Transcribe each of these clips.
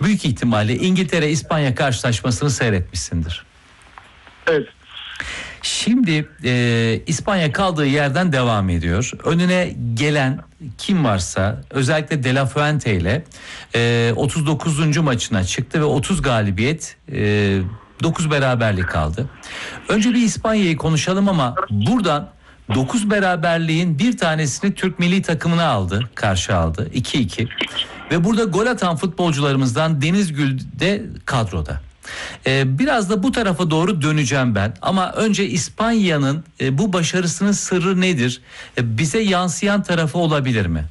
büyük ihtimalle İngiltere-İspanya karşılaşmasını seyretmişsindir. Evet. Şimdi İspanya kaldığı yerden devam ediyor. Önüne gelen kim varsa, özellikle De La Fuente ile 39. maçına çıktı ve 30 galibiyet, 9 beraberlik kaldı. Önce bir İspanya'yı konuşalım ama buradan 9 beraberliğin bir tanesini Türk milli takımına karşı aldı. 2-2. Ve burada gol atan futbolcularımızdan Deniz Gül de kadroda. Biraz da bu tarafa doğru döneceğim ben. Ama önce İspanya'nın bu başarısının sırrı nedir? Bize yansıyan tarafı olabilir mi?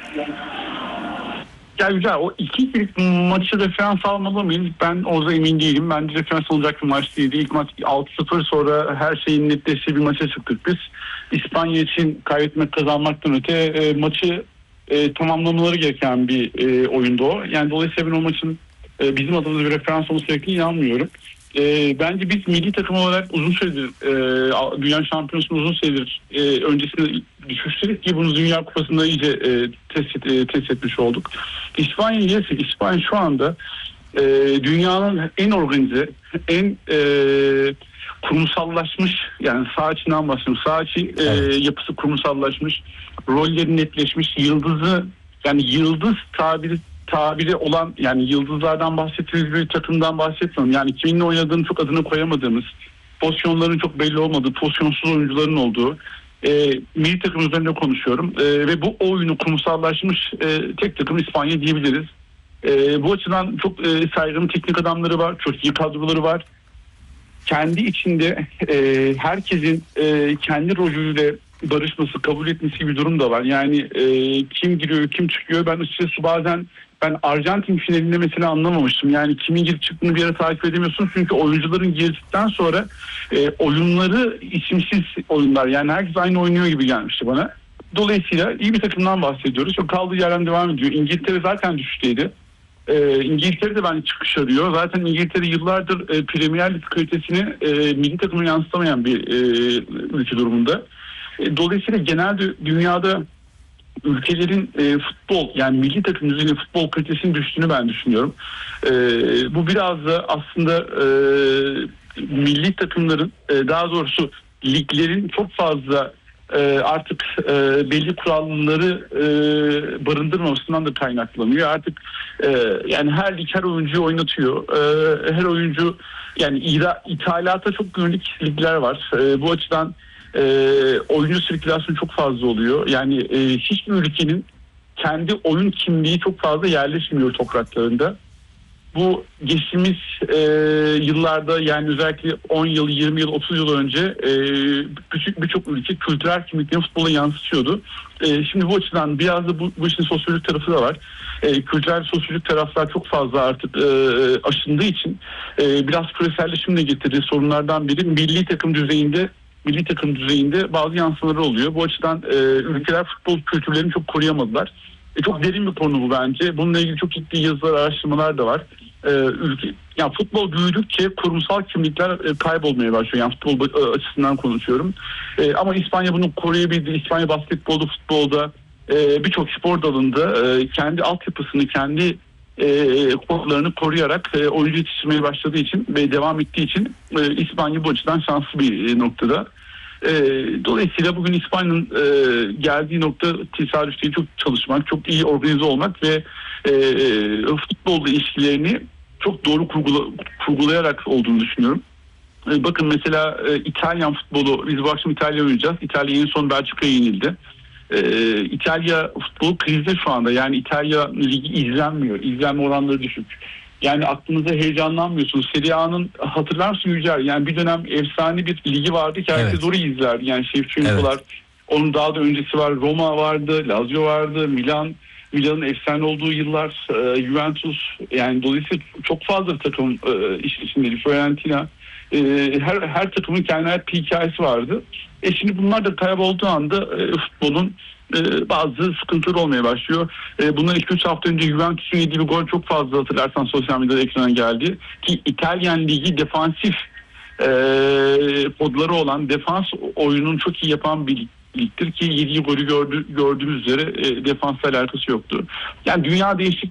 Ya güzel, o ilk maçı referans almalı mıyız? Ben orada emin değilim. Bence referans olacak bir maç değildi. İlk maç 6-0, sonra her şeyin netleştiği bir maça çıktık biz. İspanya için kaybetmek kazanmaktan öte maçı tamamlamaları gereken bir oyundu o. Yani dolayısıyla ben o maçın bizim adımıza bir referans olması gerektiğine inanmıyorum. Bence biz milli takım olarak uzun süredir Dünya Şampiyonası'nı uzun süredir öncesinde düşüştük ki bunu Dünya Kupası'nda iyice test etmiş olduk. İspanya şu anda dünyanın en organize, en kurumsallaşmış, yani saha içinden bahsediyorum. Saha içi yapısı kurumsallaşmış, rolleri netleşmiş, yıldız tabiri olan, yani yıldızlardan bahsettiğimiz bir takımdan bahsetmiyorum. Yani kiminle oynadığını çok adını koyamadığımız, pozisyonların çok belli olmadığı, pozisyonsuz oyuncuların olduğu milli takım üzerinde konuşuyorum. Ve bu oyunu kurumsallaşmış tek takım İspanya diyebiliriz. Bu açıdan çok saygın teknik adamları var, çok iyi kadroları var. Kendi içinde herkesin kendi rolüyle barışması, kabul etmesi gibi bir durum da var. Yani kim giriyor, kim çıkıyor. Ben açıkçası bazen Arjantin finalinde mesela anlamamıştım. Yani kimin girip çıktığını bir yere takip edemiyorsun. Çünkü oyuncuların girdikten sonra oyunları isimsiz oyunlar. Yani herkes aynı oynuyor gibi gelmişti bana. Dolayısıyla iyi bir takımdan bahsediyoruz. Çok kaldığı yerden devam ediyor. İngiltere zaten düşüşteydi. İngiltere de bence çıkış arıyor. Zaten İngiltere yıllardır Premier Lig kalitesini milli takımına yansıtamayan bir ülke durumunda. Dolayısıyla genelde dünyada ülkelerin futbol, yani milli takım düzeyinde futbol kalitesinin düştüğünü ben düşünüyorum. Bu biraz da aslında milli takımların, daha doğrusu liglerin çok fazla artık belli kuralları barındırmamasından da kaynaklanıyor. Artık yani her lig her oyuncuyu oynatıyor. Her oyuncu, yani ithalata çok yönelik ligler var. Bu açıdan oyuncu sirkülasyonu çok fazla oluyor. Yani hiçbir ülkenin kendi oyun kimliği çok fazla yerleşmiyor topraklarında. Bu geçtiğimiz yıllarda, yani özellikle 10 yıl, 20 yıl, 30 yıl önce birçok ülke kültürel kimliklerini futbola yansıtıyordu. Şimdi bu açıdan biraz da bu işin sosyolojik tarafı da var. Kültürel sosyolojik taraflar çok fazla artık aşındığı için biraz küreselleşim de getirdiği sorunlardan biri milli takım düzeyinde bazı yansımaları oluyor. Bu açıdan ülkeler futbol kültürlerini çok koruyamadılar. Çok derin bir konu bu bence. Bununla ilgili çok ciddi yazılar, araştırmalar da var. Yani futbol büyüdükçe kurumsal kimlikler kaybolmaya başlıyor. Yani futbol açısından konuşuyorum. Ama İspanya bunu koruyabildi. İspanya basketbolda, futbolda, birçok spor dalında kendi altyapısını, kendi kodlarını koruyarak oyuncu yetiştirmeye başladığı için ve devam ettiği için İspanya bu açıdan şanslı bir noktada. Dolayısıyla bugün İspanya'nın geldiği nokta tesadüf değil, çok çalışmak, çok iyi organize olmak ve futbolla ilişkilerini çok doğru kurgulayarak olduğunu düşünüyorum. Bakın mesela İtalyan futbolu, biz bu akşam İtalya oynayacağız. İtalya en son Belçika'ya yenildi. İtalya futbolu krizde şu anda. Yani İtalya ligi izlenmiyor. İzlenme oranları düşük. Yani aklınıza heyecanlanmıyorsunuz. Serie A'nın, hatırlar mısın Yücel? Yani bir dönem efsane bir ligi vardı ki herkes orayı izlerdi. Yani Şevçenko'lar, onun daha da öncesi var. Roma vardı, Lazio vardı, Milan'ın efsane olduğu yıllar, Juventus. Yani dolayısıyla çok fazla takım işin içinde. Fiorentina. Her takımın kendine bir hikayesi vardı. Şimdi bunlar da kaybolduğu anda futbolun bazı sıkıntıları olmaya başlıyor. Bundan 2-3 hafta önce Juventus'un yediği bir gol çok fazla, hatırlarsan sosyal medyada ekrana geldi. Ki İtalyan Ligi defansif kodları olan, defans oyunun çok iyi yapan bir ligdir ki yediği golü gördüğümüz üzere defansla alakası yoktu. Yani dünya değişik